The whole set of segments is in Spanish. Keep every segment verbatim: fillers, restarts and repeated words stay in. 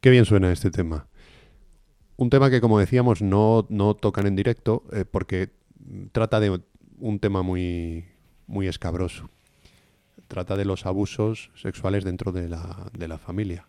qué bien suena este tema. Un tema que, como decíamos, no, no tocan en directo eh, porque trata de un tema muy, muy escabroso. Trata de los abusos sexuales dentro de la, de la familia.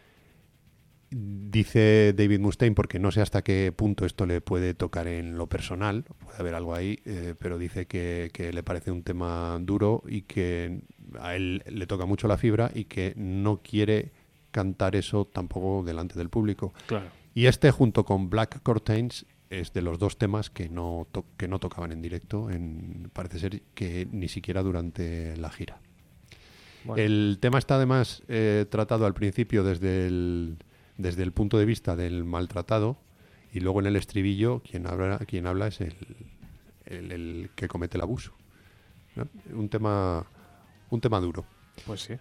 Dice David Mustaine, porque no sé hasta qué punto esto le puede tocar en lo personal, puede haber algo ahí, eh, pero dice que, que le parece un tema duro y que a él le toca mucho la fibra y que no quiere cantar eso tampoco delante del público. Claro. Y este, junto con Black Curtains, es de los dos temas que no, to- que no tocaban en directo, en, parece ser que ni siquiera durante la gira. Bueno. El tema está además eh, tratado al principio desde el, desde el punto de vista del maltratado y luego en el estribillo quien habla, quien habla es el, el, el que comete el abuso, ¿no? Un tema, un tema duro. Pues sí.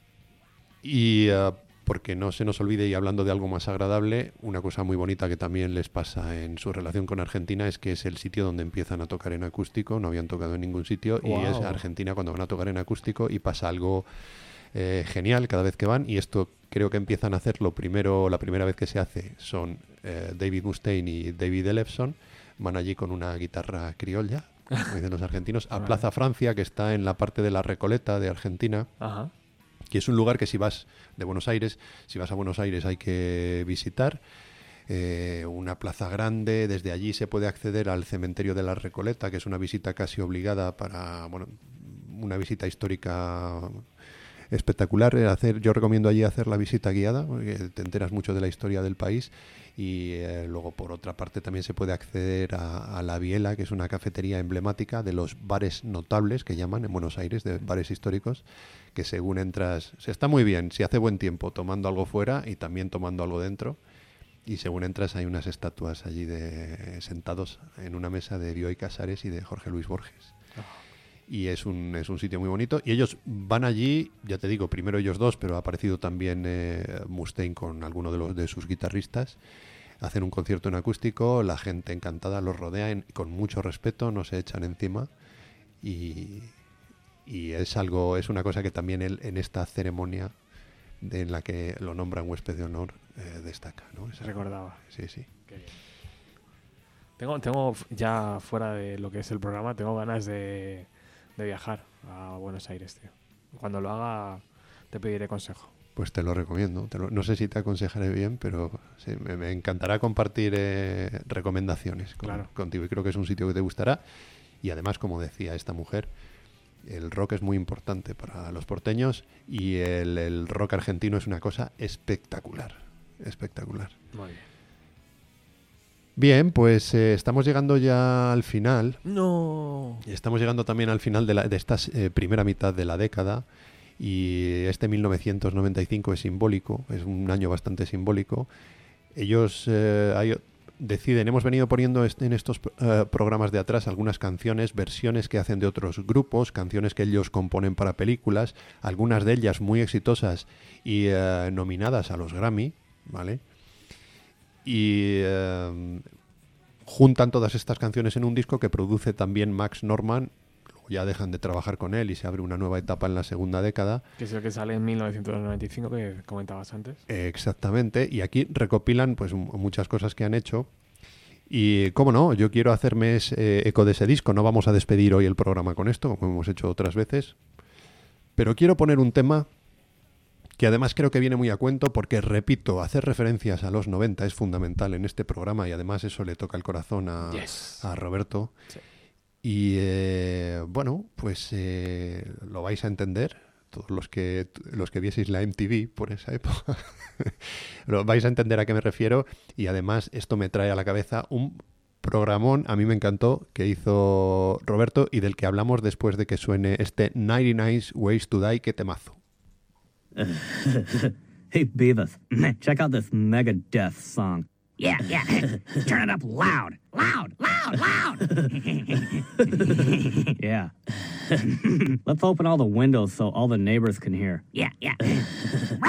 Y uh, porque no se nos olvide, y hablando de algo más agradable, una cosa muy bonita que también les pasa en su relación con Argentina es que es el sitio donde empiezan a tocar en acústico, no habían tocado en ningún sitio, Wow. y es Argentina cuando van a tocar en acústico y pasa algo eh, genial cada vez que van, y esto creo que empiezan a hacerlo primero, la primera vez que se hace son eh, David Mustaine y David Ellefson, van allí con una guitarra criolla, como dicen los argentinos, a Plaza Francia, que está en la parte de la Recoleta de Argentina. Ajá. Que es un lugar que si vas de Buenos Aires, si vas a Buenos Aires hay que visitar, eh, una plaza grande, desde allí se puede acceder al cementerio de la Recoleta, que es una visita casi obligada para, bueno, una visita histórica espectacular. Hacer, yo recomiendo allí hacer la visita guiada, porque te enteras mucho de la historia del país. Y eh, luego, por otra parte, también se puede acceder a, a La Biela, que es una cafetería emblemática de los bares notables, que llaman en Buenos Aires, de bares históricos, que según entras, se está muy bien, si hace buen tiempo, tomando algo fuera y también tomando algo dentro. Y según entras hay unas estatuas allí de sentados en una mesa de Bioy Casares y de Jorge Luis Borges. Y es un, es un sitio muy bonito. Y ellos van allí, ya te digo, primero ellos dos, pero ha aparecido también eh, Mustaine con alguno de, los, de sus guitarristas. Hacen un concierto en acústico, la gente encantada los rodea en, con mucho respeto, no se echan encima. Y, y es algo, es una cosa que también él, en esta ceremonia de, en la que lo nombran huésped de honor, eh, destaca, ¿no? Se recordaba. Sí, sí. Qué bien. Tengo, tengo ya fuera de lo que es el programa, tengo ganas de, de viajar a Buenos Aires, tío. Cuando lo haga, te pediré consejo. Pues te lo recomiendo. Te lo, no sé si te aconsejaré bien, pero sí, me, me encantará compartir eh, recomendaciones con, claro. contigo. Y creo que es un sitio que te gustará. Y además, como decía esta mujer, el rock es muy importante para los porteños y el, el rock argentino es una cosa espectacular. Espectacular. Muy bien. Bien, pues eh, estamos llegando ya al final. No. Y estamos llegando también al final de, la, de esta eh, primera mitad de la década. Y este mil novecientos noventa y cinco es simbólico, es un año bastante simbólico. Ellos eh, hay, deciden, hemos venido poniendo est- en estos uh, programas de atrás algunas canciones, versiones que hacen de otros grupos, canciones que ellos componen para películas, algunas de ellas muy exitosas y uh, nominadas a los Grammy, ¿vale? Y uh, juntan todas estas canciones en un disco que produce también Max Norman. Ya dejan de trabajar con él y se abre una nueva etapa en la segunda década. Que es el que sale en mil novecientos noventa y cinco que comentabas antes. Eh, exactamente, y aquí recopilan pues m- muchas cosas que han hecho. Y cómo no, yo quiero hacerme ese, eh, eco de ese disco. No vamos a despedir hoy el programa con esto, como hemos hecho otras veces. Pero quiero poner un tema que además creo que viene muy a cuento porque, repito, hacer referencias a los noventa es fundamental en este programa y además eso le toca el corazón a, Yes. a Roberto. Sí. Y eh, bueno, pues eh, lo vais a entender, todos los que los que vieseis la M T V por esa época, lo vais a entender a qué me refiero. Y además esto me trae a la cabeza un programón, a mí me encantó, que hizo Roberto y del que hablamos después de que suene este ninety nine Ways to Die, que temazo. Hey, Beavis, check out this Megadeth song. Yeah, yeah. Turn it up loud. Loud, loud, loud. Yeah. Let's open all the windows so all the neighbors can hear. Yeah, yeah.